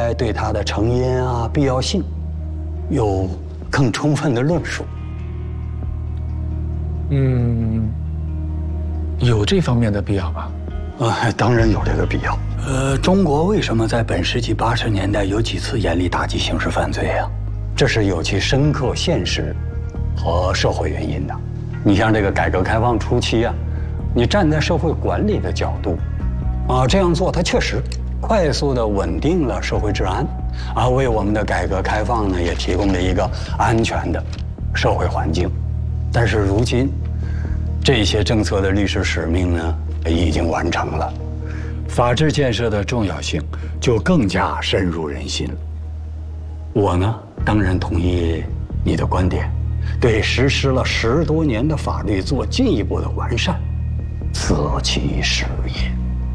该对它的成因啊、必要性有更充分的论述。 有这方面的必要吧？ 当然有这个必要。中国为什么在本世纪80年代有几次严厉打击刑事犯罪啊？这是有其深刻现实和社会原因的。你像这个改革开放初期啊，你站在社会管理的角度，这样做它确实快速地稳定了社会治安，为我们的改革开放呢也提供了一个安全的社会环境。但是如今，这些政策的历史使命呢已经完成了，法治建设的重要性就更加深入人心了。我呢当然同意你的观点，对实施了10多年的法律做进一步的完善，择其时也。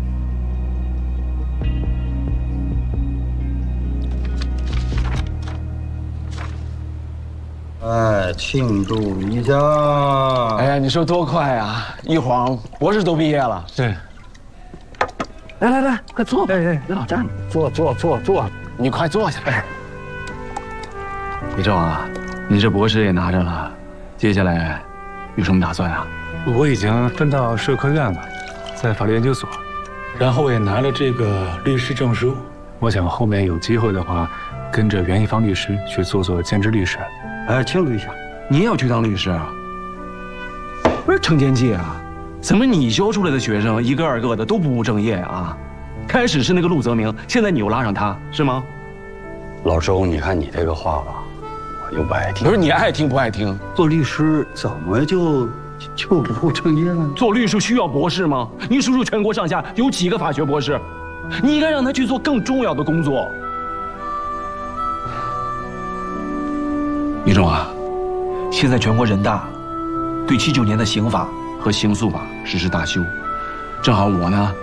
哎，庆祝一下！ 哎呀，你说多快啊！一晃博士都毕业了。 对。 来，快坐吧。 哎， 别老站着。 坐。 你快坐下。哎，李正啊，你这博士也拿着了，接下来有什么打算啊？ 我已经分到社科院了，在法律研究所，然后我也拿了这个律师证书。我想后面有机会的话，跟着袁一方律师去做兼职律师。 哎，庆祝一下！ 你也要去当律师啊？不是程天记啊，怎么你教出来的学生一个二个的都不务正业啊？开始是那个陆泽明，现在你又拉上他，是吗？ 老周，你看你这个话吧，我就不爱听。 不是你爱听不爱听？ 做律师怎么就不务正业了？ 做律师需要博士吗？你数数全国上下有几个法学博士？你应该让他去做更重要的工作。李总啊，现在全国人大对79年的刑法和刑诉法实施大修，正好我呢，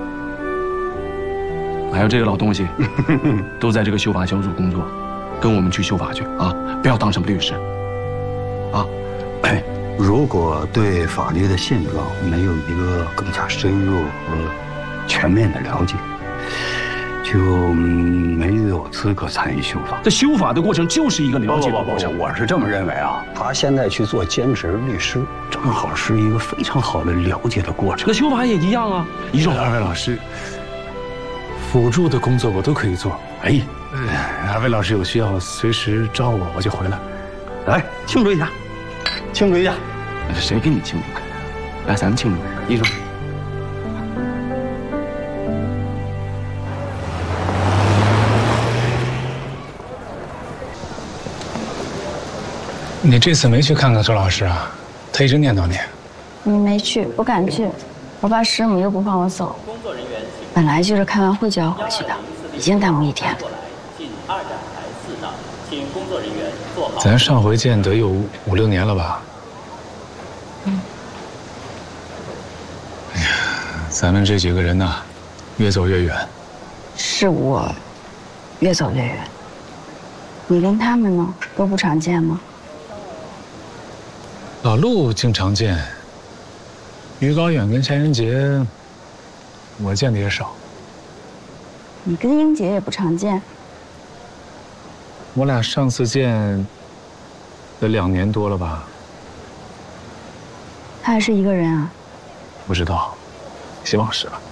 还有这个老东西，都在这个修法小组工作，跟我们去修法去啊！不要当什么律师，啊！ 哎，如果对法律的现状没有一个更加深入和全面的了解，就没有资格参与修法。 这修法的过程就是一个了解的过程。 我是这么认为啊，他现在去做兼职律师，正好是一个非常好的了解的过程。 那修法也一样啊，一种。 二位老师，辅助的工作我都可以做。 哎， 二位老师有需要随时找我，我就回来。 来庆祝一下，庆祝一下！ 谁跟你庆祝？来，咱们庆祝，一种。 你这次没去看看周老师啊？他一直念叨你。 你没去，不敢去，我怕师母又不放我走。本来就是开完会就要回去的，已经耽误1天了。 咱上回见得有5、6年了吧？哎呀，咱们这几个人呐，越走越远。 是我越走越远。你跟他们呢，都不常见吗？ 老陆经常见，于高远跟夏英杰，我见的也少。 你跟英杰也不常见。 我俩上次见，得2年多了吧？ 他还是一个人啊？ 不知道，希望是吧？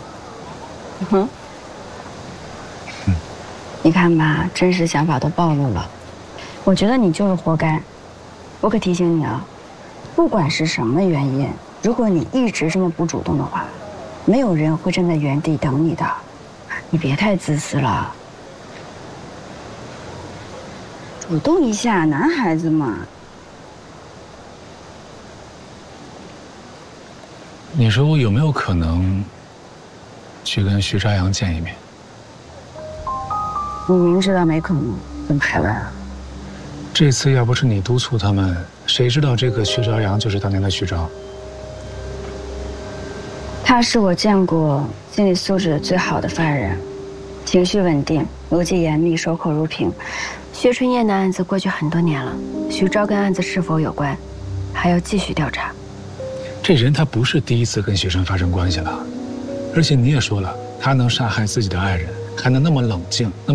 你看吧，真实想法都暴露了。我觉得你就是活该。我可提醒你啊，不管是什么原因，如果你一直这么不主动的话，没有人会站在原地等你的。你别太自私了，主动一下，男孩子嘛。 你说我有没有可能去跟徐朝阳见一面？ 你明知道没可能，怎么还问啊？ 这次要不是你督促他们，谁知道这个徐朝阳就是当年的徐昭？ 他是我见过心理素质最好的犯人，情绪稳定，逻辑严密，守口如瓶。薛春燕的案子过去很多年了，徐昭跟案子是否有关，还要继续调查。 这人他不是第一次跟学生发生关系了，而且你也说了，他能杀害自己的爱人，还能那么冷静，那么。